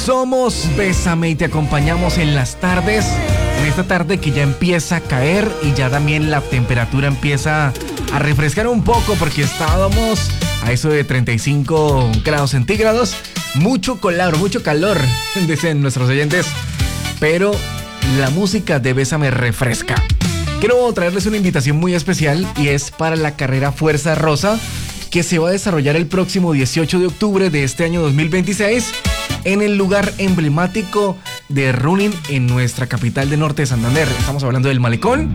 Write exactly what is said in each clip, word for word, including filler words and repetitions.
Somos Bésame y te acompañamos en las tardes, en esta tarde que ya empieza a caer y ya también la temperatura empieza a refrescar un poco porque estábamos a eso de treinta y cinco grados centígrados. Mucho calor, mucho calor, dicen nuestros oyentes, pero la música de Bésame refresca. Quiero traerles una invitación muy especial y es para la carrera Fuerza Rosa que se va a desarrollar el próximo dieciocho de octubre de este año dos mil veintiséis en el lugar emblemático de running en nuestra capital de Norte de Santander. Estamos hablando del Malecón.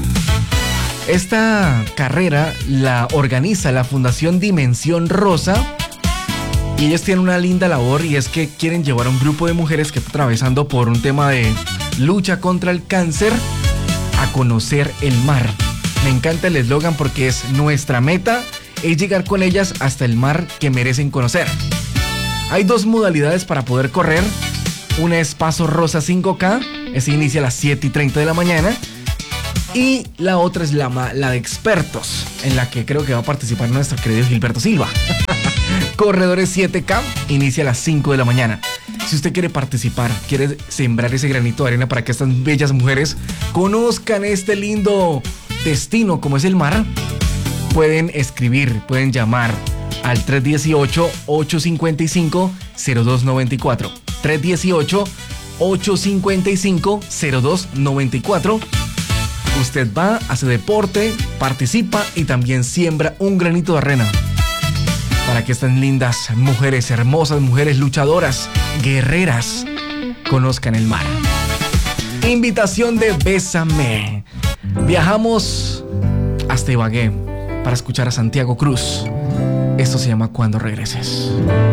Esta carrera la organiza la Fundación Dimensión Rosa y ellos tienen una linda labor y es que quieren llevar a un grupo de mujeres que están atravesando por un tema de lucha contra el cáncer a conocer el mar. Me encanta el eslogan porque es nuestra meta es llegar con ellas hasta el mar que merecen conocer. Hay dos modalidades para poder correr. Una es Paso Rosa cinco K, ese inicia a las siete y treinta de la mañana. Y la otra es la, la de expertos, en la que creo que va a participar nuestro querido Gilberto Silva. Corredores siete K, inicia a las cinco de la mañana. Si usted quiere participar, quiere sembrar ese granito de arena para que estas bellas mujeres conozcan este lindo destino como es el mar, pueden escribir, pueden llamar al tres uno ocho, ocho cinco cinco, cero dos nueve cuatro. tres uno ocho, ocho cinco cinco, cero dos nueve cuatro. Usted va, hace deporte, participa y también siembra un granito de arena para que estas lindas mujeres, hermosas mujeres luchadoras, guerreras, conozcan el mar. Invitación de Bésame. Viajamos hasta Ibagué para escuchar a Santiago Cruz. Esto se llama Cuando Regreses.